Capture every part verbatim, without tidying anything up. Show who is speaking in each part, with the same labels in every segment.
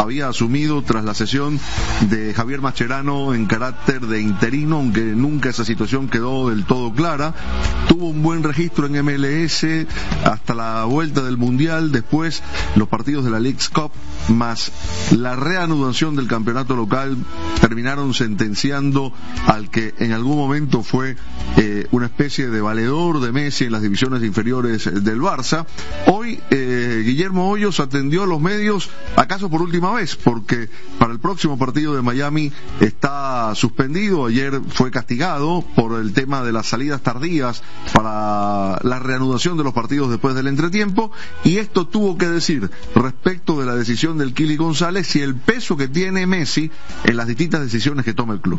Speaker 1: había asumido tras la cesión de Javier Mascherano en carácter de interino, aunque nunca esa situación quedó del todo clara. Tuvo un buen registro en M L S hasta la vuelta del Mundial, después los partidos de la Leagues Cup más la reanudación del campeonato local terminaron sentenciando al que en algún momento fue eh, una especie de valedor de Messi en las divisiones inferiores del Barça. Hoy eh, Guillermo Hoyos atendió a los medios, acaso por última vez, porque para el próximo partido de Miami está suspendido. Ayer fue castigado por el tema de las salidas tardías para la reanudación de los partidos después del entretiempo, y esto tuvo que decir respecto de la decisión del Kili González y el peso que tiene Messi en las distintas decisiones que toma el club.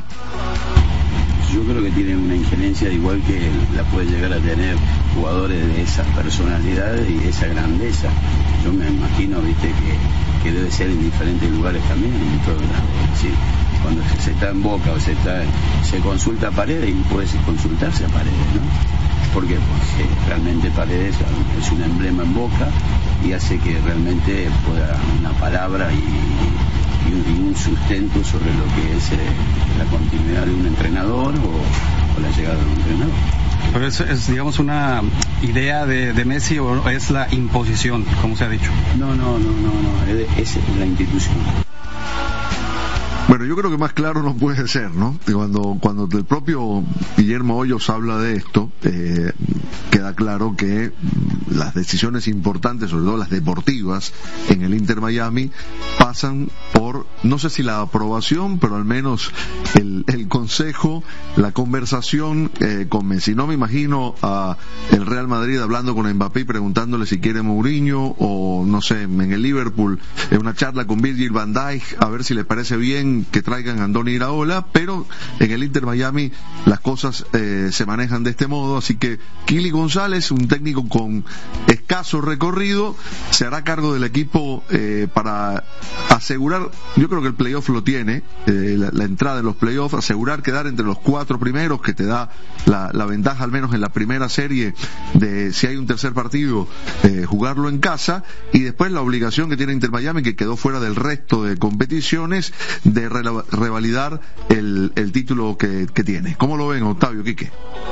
Speaker 2: Yo creo que tiene una injerencia igual que la puede llegar a tener jugadores de esas personalidades y de esa grandeza. Yo me imagino, viste, que, que debe ser en diferentes lugares también, en todo, ¿sí? Cuando se está en Boca o se está se consulta a Paredes, y puede consultarse a Paredes, ¿no? ¿Por qué? Porque realmente Paredes es un emblema en Boca y hace que realmente pueda una palabra y y un sustento sobre lo que es eh, la continuidad de un entrenador o, o la llegada de un entrenador.
Speaker 3: Pero es, es digamos, una idea de, de Messi, o es la imposición, como se ha dicho.
Speaker 2: No, no, no, no, no, es, es la institución.
Speaker 1: Bueno, yo creo que más claro no puede ser, ¿no? Cuando, cuando el propio Guillermo Hoyos habla de esto, eh, queda claro que las decisiones importantes, sobre todo las deportivas, en el Inter Miami, pasan por, no sé si la aprobación, pero al menos el, el consejo, la conversación eh, con Messi. No me imagino a el Real Madrid hablando con Mbappé y preguntándole si quiere Mourinho, o no sé, en el Liverpool, en una charla con Virgil van Dijk, a ver si le parece bien que traigan a Andoni Iraola, pero en el Inter Miami las cosas eh, se manejan de este modo, así que Kili González, un técnico con escaso recorrido, se hará cargo del equipo eh, para asegurar, yo creo que el playoff lo tiene, eh, la, la entrada en los playoffs, asegurar quedar entre los cuatro primeros, que te da la, la ventaja al menos en la primera serie de, si hay un tercer partido, eh, jugarlo en casa, y después la obligación que tiene Inter Miami, que quedó fuera del resto de competiciones, de revalidar el, el título que, que tiene. ¿Cómo lo ven, Octavio, Quique?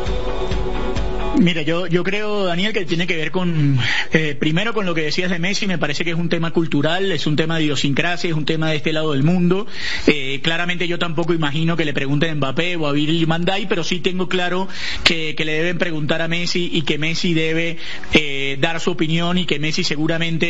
Speaker 4: Mira, yo yo creo, Daniel, que tiene que ver con, eh, primero con lo que decías de Messi. Me parece que es un tema cultural, es un tema de idiosincrasia, es un tema de este lado del mundo. Eh, claramente yo tampoco imagino que le pregunten a Mbappé o a Virgil van Dijk, pero sí tengo claro que, que le deben preguntar a Messi, y que Messi debe eh, dar su opinión, y que Messi seguramente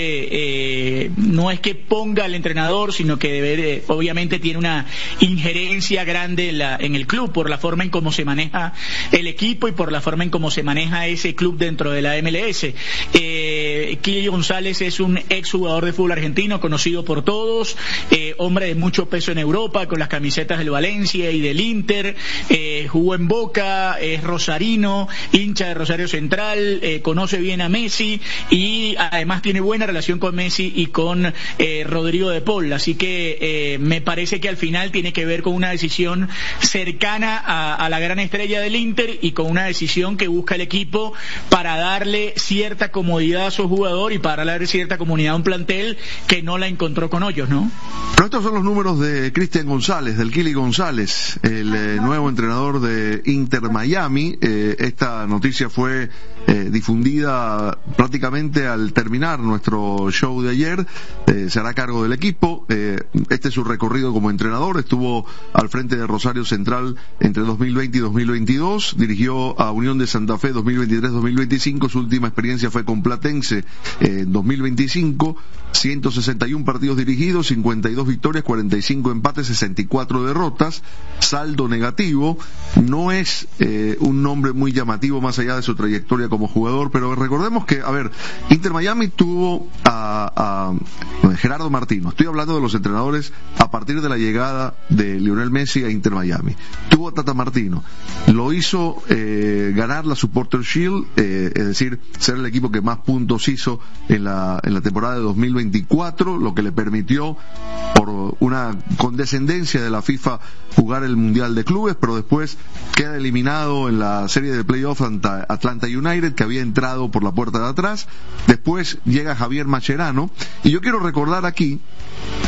Speaker 4: eh, no es que ponga al entrenador, sino que debe de, obviamente tiene una injerencia grande en, la, en el club, por la forma en cómo se maneja el equipo y por la forma en cómo se maneja maneja ese club dentro de la M L S. Eh, Kili González es un exjugador de fútbol argentino, conocido por todos, eh, hombre de mucho peso en Europa, con las camisetas del Valencia y del Inter, eh, jugó en Boca, es rosarino, hincha de Rosario Central, eh, conoce bien a Messi, y además tiene buena relación con Messi y con eh, Rodrigo de Paul, así que eh, me parece que al final tiene que ver con una decisión cercana a, a la gran estrella del Inter, y con una decisión que busca el equipo para darle cierta comodidad a su jugador y para darle cierta comodidad a un plantel que no la encontró con Hoyos, ¿no?
Speaker 1: Pero estos son los números de Cristian González, del Kili González, el eh, nuevo entrenador de Inter Miami. Eh, esta noticia fue eh, difundida prácticamente al terminar nuestro show de ayer. Eh, se hará cargo del equipo. Eh, este es su recorrido como entrenador. Estuvo al frente de Rosario Central entre dos mil veinte y dos mil veintidós. Dirigió a Unión de Santa Fe dos mil veintitrés dos mil veinticinco. Su última experiencia fue con Platense en eh, dos mil veinticinco. ciento sesenta y uno partidos dirigidos, cincuenta y dos victorias, cuarenta y cinco empates, sesenta y cuatro derrotas, saldo negativo. No es eh, un nombre muy llamativo más allá de su trayectoria como jugador, pero recordemos que, a ver, Inter Miami tuvo a, a Gerardo Martino. Estoy hablando de los entrenadores a partir de la llegada de Lionel Messi a Inter Miami. Tuvo a Tata Martino. Lo hizo eh, ganar la Supporter Shield, eh, es decir, ser el equipo que más puntos hizo en la, en la temporada de dos mil veinticuatro, lo que le permitió, por una condescendencia de la FIFA, jugar el Mundial de Clubes, pero después queda eliminado en la serie de playoffs ante Atlanta United, que había entrado por la puerta de atrás. Después llega Javier Mascherano, y yo quiero recordar aquí